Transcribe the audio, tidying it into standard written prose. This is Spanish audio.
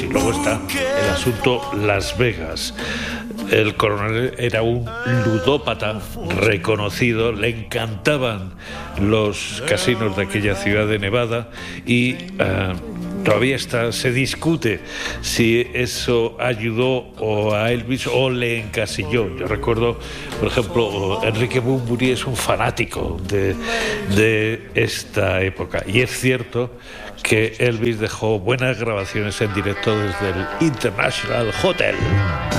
Y luego está el asunto Las Vegas. El coronel era un ludópata reconocido, le encantaban los casinos de aquella ciudad de Nevada y todavía se discute si eso ayudó a Elvis o le encasilló. Yo recuerdo, por ejemplo, Enrique Bunbury es un fanático de esta época, y es cierto que Elvis dejó buenas grabaciones en directo desde el International Hotel.